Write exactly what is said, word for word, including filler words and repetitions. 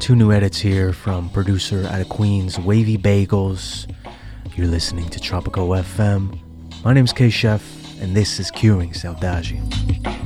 Two new edits here from producer out of Queens, Wavy Bagels. You're listening to Tropico F M. My name's K-Chef, and this is Curing Saudade.